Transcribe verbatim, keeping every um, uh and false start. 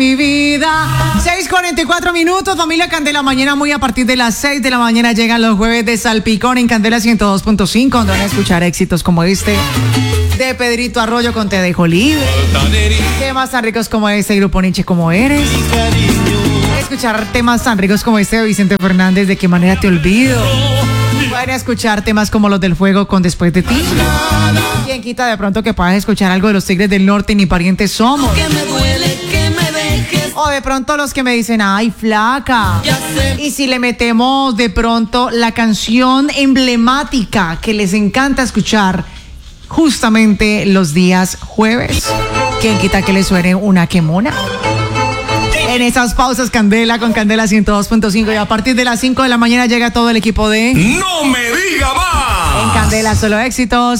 Mi vida, seis cuarenta y cuatro minutos, familia Candela, mañana muy a partir de las seis de la mañana llegan los jueves de Salpicón en Candela ciento dos punto cinco, donde van a escuchar éxitos como este de Pedrito Arroyo con Te Dejo Libre, temas tan ricos como este, Grupo Nietzsche, como eres, escuchar temas tan ricos como este de Vicente Fernández, De Qué Manera Te Olvido. Pueden escuchar temas como los del Fuego con Después de Ti. Quien quita de pronto que puedas escuchar algo de los Tigres del Norte, Ni Parientes Somos. Que me duele que me dejes. O de pronto los que me dicen, ay, flaca. Y si le metemos de pronto la canción emblemática que les encanta escuchar justamente los días jueves. ¿Quién quita que le suene una quemona? En esas pausas, Candela con Candela ciento dos punto cinco. Y a partir de las cinco de la mañana llega todo el equipo de... ¡No me diga más! En Candela, solo éxitos.